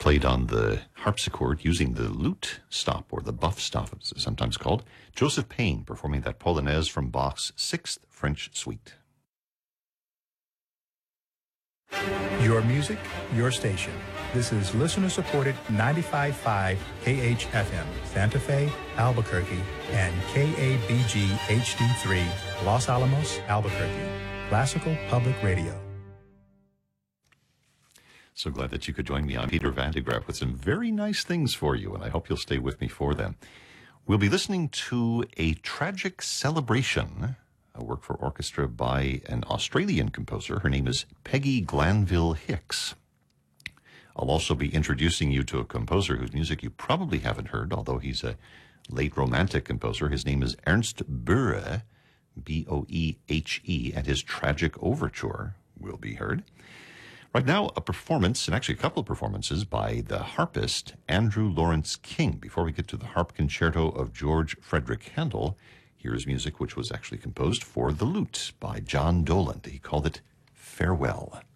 played on the harpsichord using the lute stop, or the buff stop, as it's sometimes called. Joseph Payne performing that Polonaise from Bach's Sixth French Suite. Your music, your station. This is listener-supported 95.5 KHFM, Santa Fe, Albuquerque, and KABG HD3, Los Alamos, Albuquerque. Classical Public Radio. So glad that you could join me. I'm Peter Van de Graaff with some very nice things for you, and I hope you'll stay with me for them. We'll be listening to A Tragic Celebration, a work for orchestra by an Australian composer. Her name is Peggy Glanville Hicks. I'll also be introducing you to a composer whose music you probably haven't heard, although he's a late Romantic composer. His name is Ernst Boehe, B-O-E-H-E, and his Tragic Overture will be heard. Right now, a performance, and actually a couple of performances, by the harpist Andrew Lawrence King. Before we get to the harp concerto of George Frederick Handel, here's music which was actually composed for the lute by John Doland. He called it Farewell.